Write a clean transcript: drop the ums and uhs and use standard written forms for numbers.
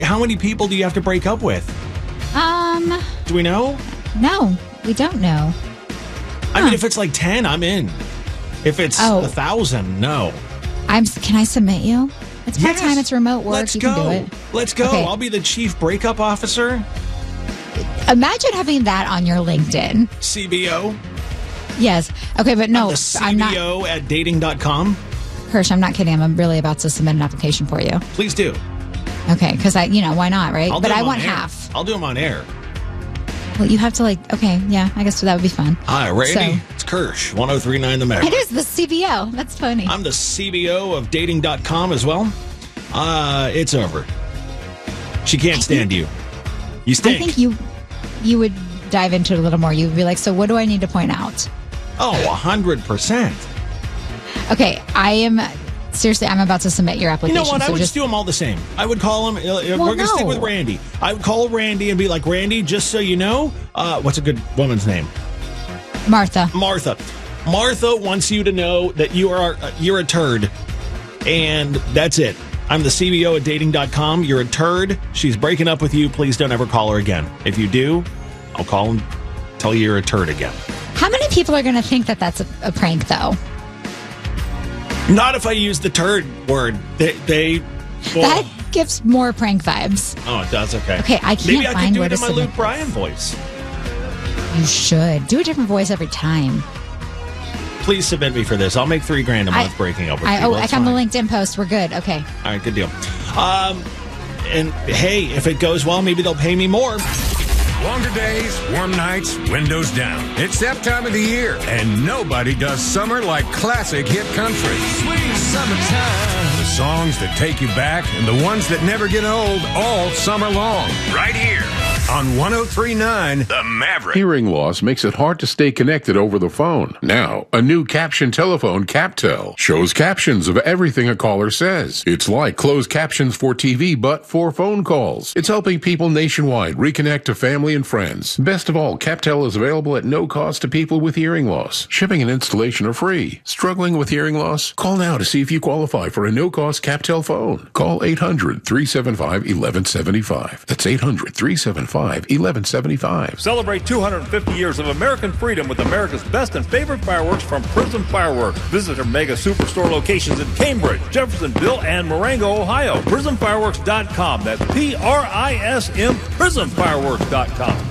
How many people do you have to break up with? Do we know? No, we don't know. I mean, if it's like 10, I'm in. If it's 1,000, no. Can I submit you? It's part-time, it's remote work. Let's you go. Can do it. Let's go. Okay. I'll be the chief breakup officer. Imagine having that on your LinkedIn. CBO? Yes. Okay, but no. I'm the CBO at dating.com. Hirsch, I'm not kidding. I'm really about to submit an application for you. Please do. Okay, because why not, right? But I want half. I'll do them on air. Well, you have to okay, yeah, I guess that would be fun. Hi, Randy. It's Kirsch, 103.9 The Maverick. It is the CBO. That's funny. I'm the CBO of dating.com as well. It's over. She can't stand you. You stink. I think you would dive into it a little more. You'd be like, so what do I need to point out? Oh, 100%. Okay, Seriously, I'm about to submit your application. You know what? I would just do them all the same. I would call him. We're going to stick with Randy. I would call Randy and be like, Randy, just so you know, what's a good woman's name? Martha. Martha wants you to know that you're a turd. And that's it. I'm the CBO at dating.com. You're a turd. She's breaking up with you. Please don't ever call her again. If you do, I'll call and tell you you're a turd again. How many people are going to think that that's a prank, though? Not if I use the turd word. That gives more prank vibes. Oh, it does? Okay. Okay, I can't find where to submit. Maybe I could do it in my Luke Bryan voice. You should. Do a different voice every time. Please submit me for this. I'll make $3,000 a month breaking up with people. I found the LinkedIn post. We're good. Okay. All right, good deal. And hey, if it goes well, maybe they'll pay me more. Longer days, warm nights, windows down. It's that time of the year, and nobody does summer like classic hit country. Sweet summertime. The songs that take you back and the ones that never get old all summer long. Right here on 103.9 The Maverick. Hearing loss makes it hard to stay connected over the phone. Now, a new caption telephone, CapTel, shows captions of everything a caller says. It's like closed captions for TV, but for phone calls. It's helping people nationwide reconnect to family and friends. Best of all, CapTel is available at no cost to people with hearing loss. Shipping and installation are free. Struggling with hearing loss? Call now to see if you qualify for a no-cost CapTel phone. Call 800-375-1175. That's 800-375-1175. Celebrate 250 years of American freedom with America's best and favorite fireworks from Prism Fireworks. Visit our mega superstore locations in Cambridge, Jeffersonville, and Marengo, Ohio. PrismFireworks.com. That's PRISM, PrismFireworks.com.